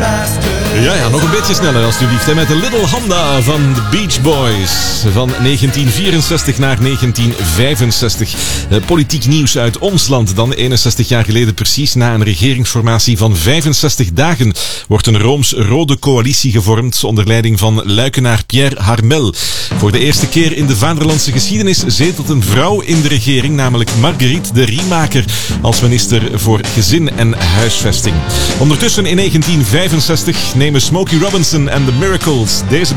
Ja, nog een beetje sneller alsjeblieft. Hè, met de Little Honda van de Beach Boys. Van 1964 naar 1965. Politiek nieuws uit ons land dan. 61 jaar geleden precies, na een regeringsformatie van 65 dagen, wordt een Rooms-Rode coalitie gevormd onder leiding van luikenaar Pierre Harmel. Voor de eerste keer in de vaderlandse geschiedenis zetelt een vrouw in de regering, namelijk Marguerite de Riemaker, als minister voor Gezin en Huisvesting. Ondertussen in 1965 nemen Smokey Robinson en The Miracles deze